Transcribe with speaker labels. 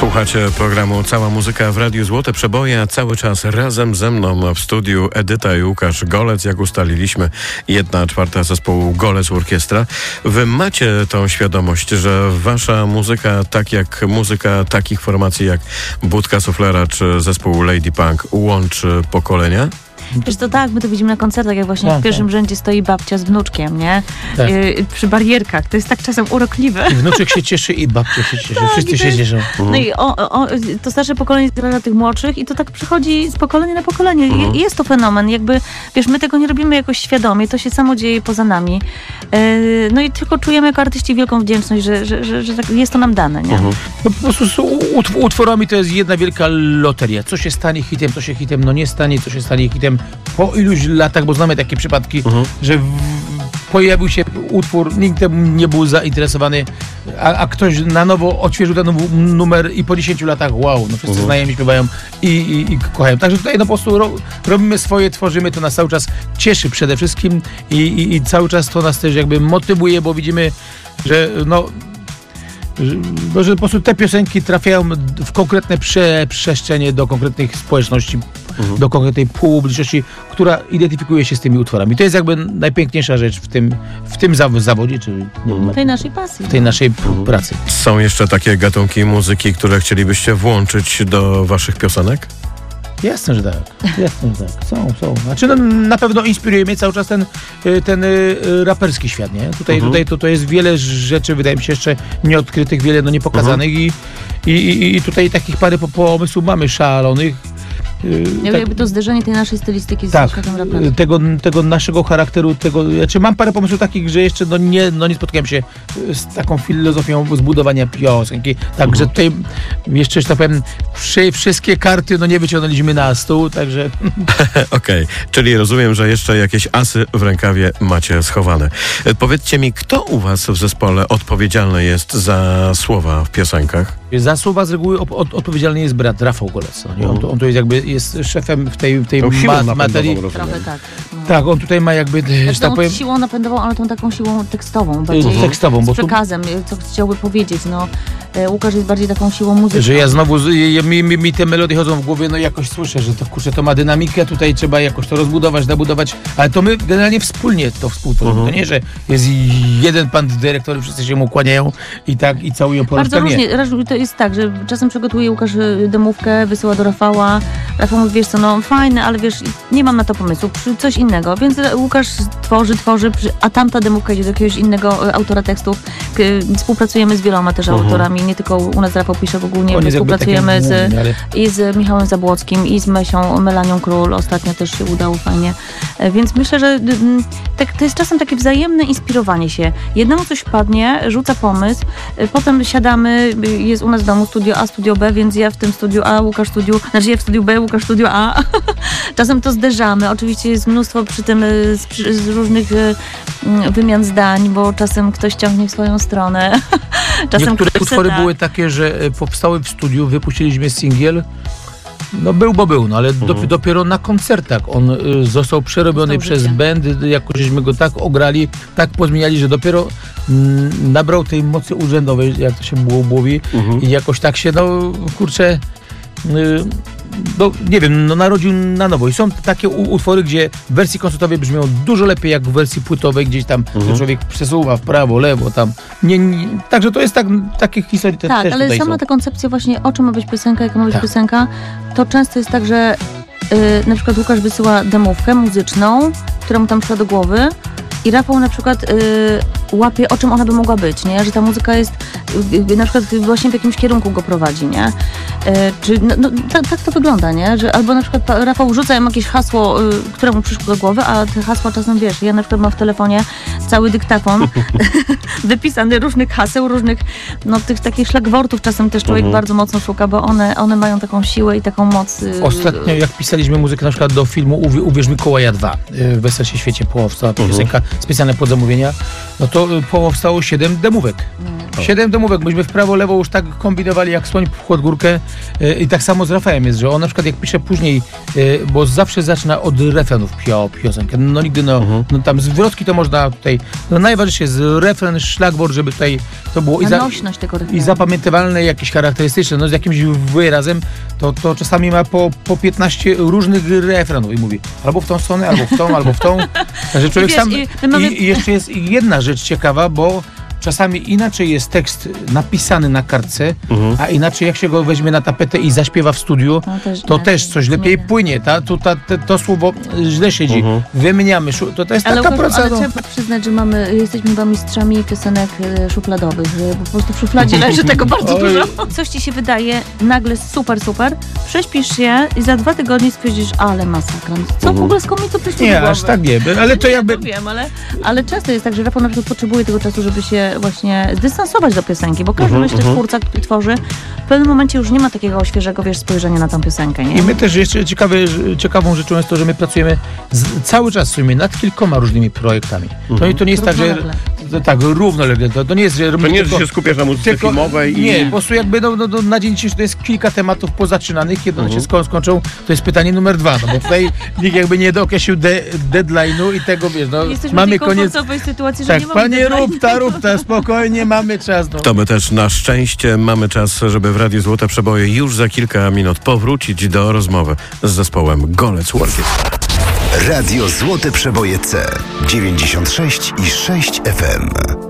Speaker 1: Słuchacie programu Cała Muzyka w Radiu Złote Przeboje, a cały czas razem ze mną w studiu Edyta i Łukasz Golec. Jak ustaliliśmy, 1/4 zespołu Golec Orkiestra. Wy macie tą świadomość, że wasza muzyka, tak jak muzyka takich formacji jak Budka Suflera czy zespół Lady Punk, łączy pokolenia?
Speaker 2: Wiesz, to tak, my to widzimy na koncertach, jak właśnie w pierwszym rzędzie stoi babcia z wnuczkiem, nie?
Speaker 3: Tak.
Speaker 2: Przy barierkach. To jest tak czasem urokliwe.
Speaker 3: I wnuczek się cieszy i babcia się cieszy.
Speaker 2: Tak,
Speaker 3: wszyscy się cieszą.
Speaker 2: No i to starsze pokolenie zgra tych młodszych i to tak przychodzi z pokolenia na pokolenie. I jest to fenomen. Jakby, wiesz, my tego nie robimy jakoś świadomie. To się samo dzieje poza nami. No i tylko czujemy jako artyści wielką wdzięczność, że tak jest to nam dane, nie?
Speaker 3: No, po prostu z utworami to jest jedna wielka loteria. Co się stanie hitem, co się hitem, no nie stanie, co się stanie hitem po iluś latach, bo znamy takie przypadki, że pojawił się utwór, nikt temu nie był zainteresowany, a ktoś na nowo odświeżył ten numer i po 10 latach wow, no wszyscy znajomi śpiewają i kochają. Także tutaj no po prostu robimy swoje, tworzymy, to nas cały czas cieszy przede wszystkim i cały czas to nas też jakby motywuje, bo widzimy, że że po prostu te piosenki trafiają w konkretne przestrzenie do konkretnych społeczności, do konkretnej publiczności, która identyfikuje się z tymi utworami. To jest jakby najpiękniejsza rzecz w tym zawodzie, czy nie wiem,
Speaker 2: W tej naszej pasji.
Speaker 3: w tej naszej pracy.
Speaker 1: Są jeszcze takie gatunki muzyki, które chcielibyście włączyć do waszych piosenek?
Speaker 3: Jasne, że tak. Jasne, że tak. Są. Znaczy, no, na pewno inspiruje mnie cały czas ten raperski świat, nie? Tutaj to jest wiele rzeczy, wydaje mi się, jeszcze nieodkrytych, wiele niepokazanych i tutaj takich parę pomysłów mamy szalonych.
Speaker 2: Jakby to zderzenie tej naszej stylistyki z światem raperem.
Speaker 3: Tego naszego charakteru, znaczy mam parę pomysłów takich, że jeszcze nie spotkałem się z taką filozofią zbudowania piosenki, także tutaj jeszcze, że tak powiem, wszystkie karty nie wyciągnęliśmy na stół, także...
Speaker 1: Okej, czyli rozumiem, że jeszcze jakieś asy w rękawie macie schowane. Powiedzcie mi, kto u was w zespole odpowiedzialny jest za słowa w piosenkach?
Speaker 3: Za słowa z reguły odpowiedzialny jest brat Rafał Golec. On to jest jakby jest szefem w tej materii.
Speaker 2: Trochę tak. No.
Speaker 3: Tak, on tutaj ma jakby, że tak powiem...
Speaker 2: siłą napędową, ale tą taką siłą tekstową.
Speaker 3: Bo
Speaker 2: z przekazem, co chciałby powiedzieć. No, Łukasz jest bardziej taką siłą muzyczną.
Speaker 3: Że ja znowu, mi te melodie chodzą w głowie, jakoś słyszę, że to kurczę, to ma dynamikę, tutaj trzeba jakoś to rozbudować, nabudować, ale to my generalnie wspólnie to współtworzymy. To nie, że jest jeden pan dyrektor, wszyscy się mu kłaniają i całują po
Speaker 2: Bardzo różnie. To jest tak, że czasem przygotuje Łukasz demówkę, wysyła do Rafała. Rafał mówi, wiesz co, fajne, ale wiesz, nie mam na to pomysłu, coś innego. Więc Łukasz tworzy, a tamta demówka idzie do jakiegoś innego autora tekstów. Współpracujemy z wieloma też autorami, nie tylko u nas Rafał pisze, ogólnie współpracujemy i z Michałem Zabłockim, i z Melanią Król. Ostatnio też się udało fajnie. Więc myślę, że to jest czasem takie wzajemne inspirowanie się. Jednemu coś wpadnie, rzuca pomysł, potem siadamy, jest u nas w domu studio A, studio B, więc ja w tym studiu A, Łukasz ja w studiu B, Łukasz studio A. Czasem to zderzamy. Oczywiście jest mnóstwo przy tym z różnych wymian zdań, bo czasem ktoś ciągnie w swoją stronę. Czasem
Speaker 3: niektóre utwory były takie, że powstały w studiu, wypuściliśmy singiel. Był, ale dopiero na koncertach on został przerobiony przez band, jakoś żeśmy go tak ograli, tak pozmieniali, że dopiero nabrał tej mocy urzędowej, jak to się mówi, i jakoś tak się, nie wiem, narodził na nowo. I są takie utwory, gdzie w wersji koncertowej brzmią dużo lepiej jak w wersji płytowej, gdzieś tam człowiek przesuwa w prawo, lewo, tam. Także to jest takie historie też
Speaker 2: ale
Speaker 3: tutaj
Speaker 2: sama
Speaker 3: są.
Speaker 2: ta koncepcja właśnie, o czym ma być piosenka, jaka ma być piosenka, to często jest tak, że na przykład Łukasz wysyła demówkę muzyczną, która mu tam przyszła do głowy, i Rafał na przykład łapie, o czym ona by mogła być, nie? Że ta muzyka jest na przykład właśnie w jakimś kierunku go prowadzi, nie? Tak to wygląda, nie? Że albo na przykład Rafał rzuca jakieś hasło, które mu przyszło do głowy, a te hasła czasem, wiesz, ja na przykład mam w telefonie cały dyktafon wypisany różnych haseł, różnych, tych takich szlagwortów czasem też człowiek bardzo mocno szuka, bo one mają taką siłę i taką moc.
Speaker 3: Ostatnio jak pisaliśmy muzykę na przykład do filmu Uwierz Mikołaja 2, w Weselsie Świecie powstała piosenka specjalne pod zamówienia, to powstało 7 demówek. 7 demówek. Myśmy w prawo, lewo już tak kombinowali jak słoń pod górkę i tak samo z Rafałem jest, że on na przykład jak pisze później, bo zawsze zaczyna od refrenów piosenkę. No nigdy, no tam zwrotki to można tutaj, no najważniejsze jest refren, szlagwort, żeby tutaj to było
Speaker 2: nośność tego refrenu.
Speaker 3: I zapamiętywalne, jakieś charakterystyczne, no z jakimś wyrazem, to czasami ma po 15 różnych refrenów i mówi albo w tą stronę, albo w tą, albo w tą. Także człowiek sam... I jeszcze jest jedna rzecz ciekawa, bo czasami inaczej jest tekst napisany na kartce, a inaczej jak się go weźmie na tapetę i zaśpiewa w studiu, to też coś lepiej płynie. To słowo źle siedzi. Wymieniamy. To jest taka praca.
Speaker 2: Ale trzeba przyznać, że jesteśmy chyba mistrzami piosenek szufladowych. Po prostu w szufladzie leży tego bardzo dużo. Coś ci się wydaje nagle super, prześpisz się i za 2 tygodnie stwierdzisz, ale masakra. Co w ogóle skąd mi to przyszło do
Speaker 3: Nie,
Speaker 2: głowy?
Speaker 3: aż tak nie. Ale to jakby...
Speaker 2: Wiem, ale często jest tak, że Rafał na przykład potrzebuje tego czasu, żeby się właśnie zdystansować do piosenki, bo każdy myślę, twórca, który tworzy, w pewnym momencie już nie ma takiego świeżego, spojrzenia na tę piosenkę, nie?
Speaker 3: I my też jeszcze ciekawą rzeczą jest to, że my pracujemy cały czas w sumie nad kilkoma różnymi projektami. No i to nie jest tak, że równolegle. To nie jest, że
Speaker 1: to nie jest, że się skupiasz na muzyce filmowej
Speaker 3: nie, po prostu jakby na dzień dzisiejszy to jest kilka tematów pozaczynanych, kiedy one się skończą, to jest pytanie numer 2, no bo tutaj nikt jakby nie dookreślił deadline'u i tego, wiesz, no
Speaker 2: jesteśmy
Speaker 3: mamy
Speaker 2: w tej komfortowej sytuacji, że
Speaker 3: tak,
Speaker 2: nie mamy
Speaker 3: panie rób ta, spokojnie, mamy czas. No.
Speaker 1: To my też na szczęście mamy czas, żeby w Radiu Złote Przeboje już za kilka minut powrócić do rozmowy z zespołem Golec Orkiestra.
Speaker 4: Radio Złote Przeboje C 96,6 FM.